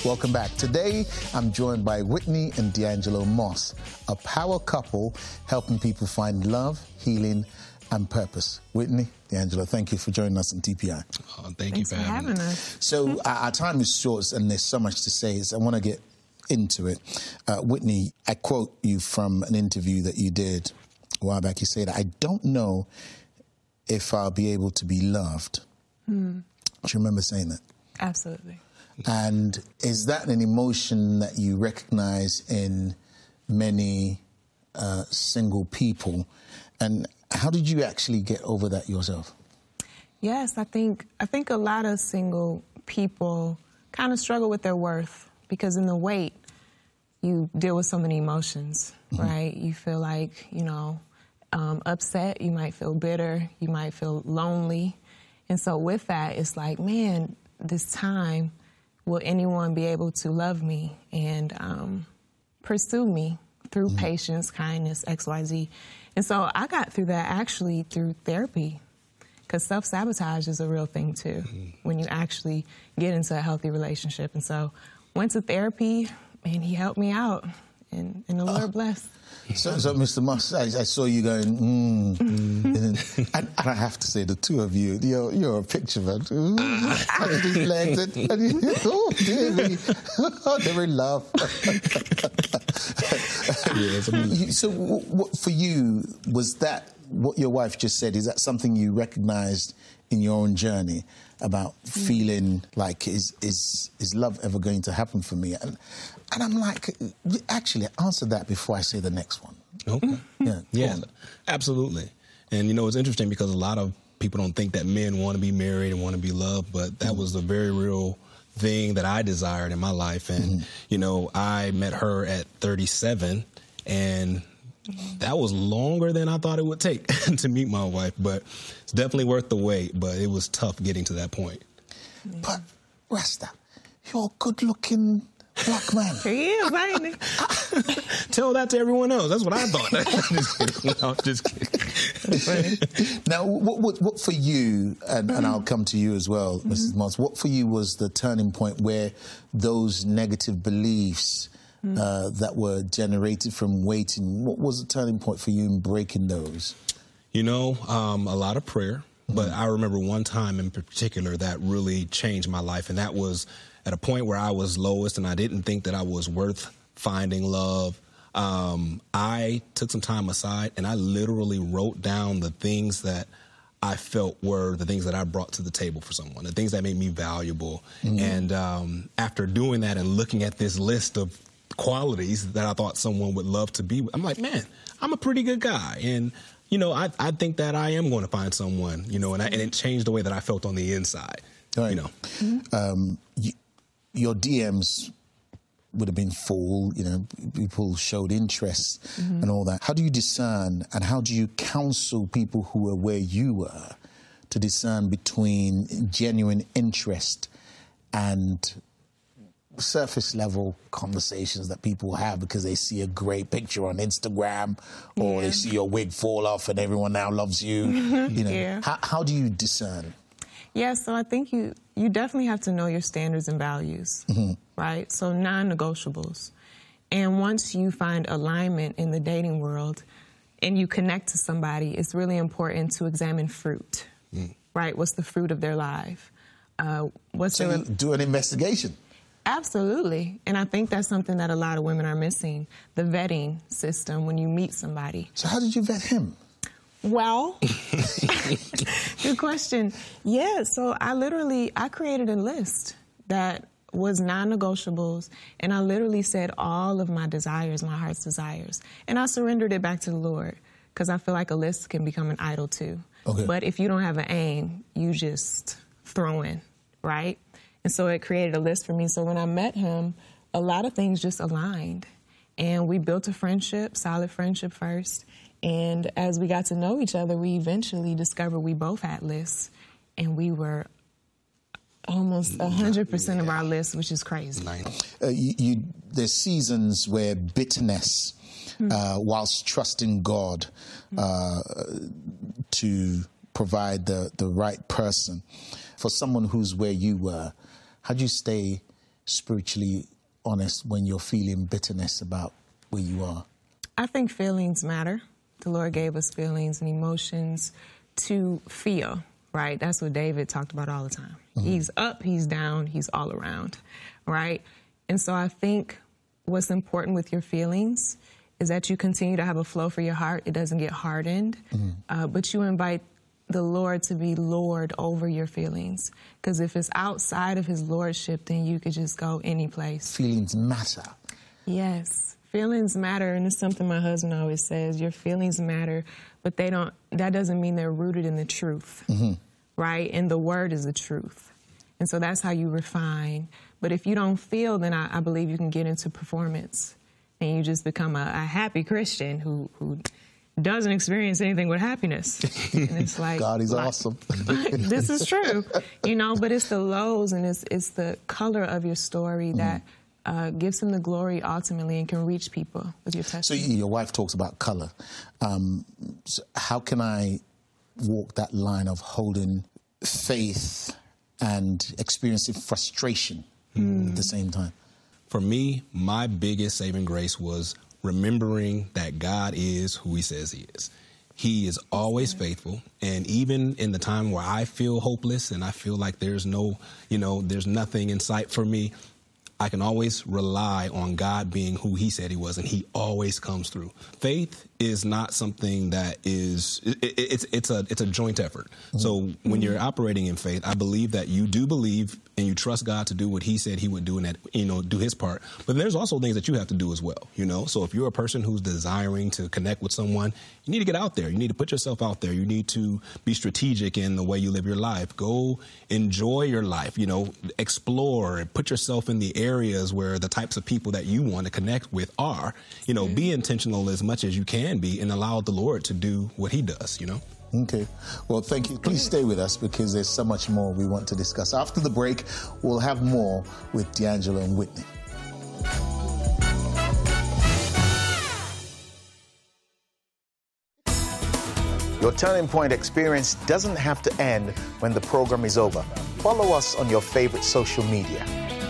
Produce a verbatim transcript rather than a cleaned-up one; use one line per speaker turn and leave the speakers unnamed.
Welcome back. Today, I'm joined by Whitney and D'Angelo Moss, a power couple helping people find love, healing, and purpose. Whitney, D'Angelo, thank you for joining us on T P I.
Oh, thank
Thanks
you for,
for
having,
having
us.
us.
So our, our time is short, and there's so much to say, so I want to get into it. Uh, Whitney, I quote you from an interview that you did a while back. You said, "I don't know if I'll be able to be loved." Hmm. Do you remember saying that?
Absolutely.
And is that an emotion that you recognize in many uh, single people? And how did you actually get over that yourself?
Yes, I think I think a lot of single people kind of struggle with their worth because in the wait, you deal with so many emotions, mm-hmm. right? You feel like, you know, um, upset, you might feel bitter, you might feel lonely. And so with that, it's like, man, this time, will anyone be able to love me and um, pursue me through mm-hmm. patience, kindness, X, Y, Z? And so I got through that actually through therapy, because self-sabotage is a real thing too, mm-hmm. when you actually get into a healthy relationship. And so went to therapy, and he helped me out, and, and the Lord oh. blessed.
So, so Mister Moss, I, I saw you going, mm. mm. and, then, and, and I have to say, the two of you, you're, you're a picture man. And these legs, and, and you, oh, dear me. They were in love. Yeah, so what, what, for you, was that, what your wife just said, is that something you recognized in your own journey about mm. feeling like, is, is, is love ever going to happen for me? And, and I'm like, actually, answer that before I say the next one.
Okay.
Yeah,
yeah, absolutely. And, you know, it's interesting because a lot of people don't think that men want to be married and want to be loved, but that mm. was a very real thing that I desired in my life. And, mm-hmm. you know, I met her at thirty-seven, and that was longer than I thought it would take to meet my wife, but it's definitely worth the wait, but it was tough getting to that point.
But, Rasta, you're a good-looking black man.
He is, ain't he?
Tell that to everyone else. That's what I thought. just kidding. No, just kidding.
Now, what, what, what for you, and, and I'll come to you as well, mm-hmm. Missus Moss, what for you was the turning point where those negative beliefs Mm. Uh, that were generated from waiting, what was the turning point for you in breaking those?
You know, um, a lot of prayer, mm-hmm. but I remember one time in particular that really changed my life, and that was at a point where I was lowest and I didn't think that I was worth finding love. Um, I took some time aside and I literally wrote down the things that I felt were the things that I brought to the table for someone, the things that made me valuable. Mm-hmm. And um, after doing that and looking at this list of qualities that I thought someone would love to be with, I'm like, man, I'm a pretty good guy. And, you know, I, I think that I am going to find someone, you know, and, I, and it changed the way that I felt on the inside,
right.
you know.
Mm-hmm. um, you, your D Ms would have been full, you know, people showed interest mm-hmm. and all that. How do you discern, and how do you counsel people who are where you were to discern between genuine interest and surface level conversations that people have because they see a great picture on Instagram, or yeah. they see your wig fall off and everyone now loves you? You know,
yeah.
how, how do you discern?
Yeah, so I think you you definitely have to know your standards and values, mm-hmm. right? So non-negotiables. And once you find alignment in the dating world and you connect to somebody, it's really important to examine fruit, mm. right? What's the fruit of their life? Uh, what's
so
their...
you do an investigation.
Absolutely. And I think that's something that a lot of women are missing, the vetting system when you meet somebody.
So how did you vet him?
Well, good question. Yeah, so I literally, I created a list that was non-negotiables, and I literally said all of my desires, my heart's desires, and I surrendered it back to the Lord, because I feel like a list can become an idol too. Okay. But if you don't have an aim, you just throw in, right? And so it created a list for me. So when I met him, a lot of things just aligned. And we built a friendship, solid friendship first. And as we got to know each other, we eventually discovered we both had lists. And we were almost one hundred percent yeah. of our list, which is crazy.
Uh, you, you, there's seasons where bitterness, mm-hmm. uh, whilst trusting God uh, to provide the, the right person, for someone who's where you were, how do you stay spiritually honest when you're feeling bitterness about where you are?
I think feelings matter. The Lord gave us feelings and emotions to feel, right? That's what David talked about all the time. Mm-hmm. He's up, he's down, he's all around, right? And so I think what's important with your feelings is that you continue to have a flow for your heart. It doesn't get hardened, mm-hmm. uh, but you invite the Lord to be Lord over your feelings. Because if it's outside of his lordship, then you could just go any place.
Feelings matter.
Yes. Feelings matter, and it's something my husband always says. Your feelings matter, but they don't. That doesn't mean they're rooted in the truth, mm-hmm. right? And the word is the truth. And so that's how you refine. But if you don't feel, then I, I believe you can get into performance, and you just become a, a happy Christian who, who doesn't experience anything with happiness. And it's like,
God is
like,
awesome.
This is true, you know. But it's the lows and it's it's the color of your story mm-hmm. that uh, gives him the glory ultimately and can reach people with your testimony.
So your wife talks about color. Um, so how can I walk that line of holding faith and experiencing frustration mm. at the same time?
For me, my biggest saving grace was remembering that God is who he says he is. He is always faithful. And even in the time where I feel hopeless and I feel like there's no, you know, there's nothing in sight for me, I can always rely on God being who he said he was, and he always comes through. Faith is not something that is, it, it, it's it's a it's a joint effort. Mm-hmm. So when mm-hmm. you're operating in faith, I believe that you do believe and you trust God to do what he said he would do and that, you know, do his part. But there's also things that you have to do as well, you know. So if you're a person who's desiring to connect with someone, you need to get out there. You need to put yourself out there. You need to be strategic in the way you live your life. Go enjoy your life, you know, explore and put yourself in the areas where the types of people that you want to connect with are. You know, mm-hmm. be intentional as much as you can be and allow the Lord to do what he does, you know.
Okay. Well, thank you. Please stay with us because there's so much more we want to discuss. After the break, we'll have more with D'Angelo and Whitney. Your Turning Point experience doesn't have to end when the program is over. Follow us on your favorite social media.